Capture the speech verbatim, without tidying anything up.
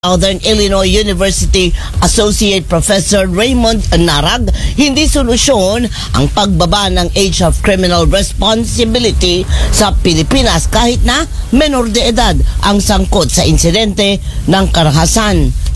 Southern Illinois University Associate Professor Raymond Narag, hindi solusyon ang pagbaba ng age of criminal responsibility sa Pilipinas kahit na menor de edad ang sangkot sa insidente ng karahasan.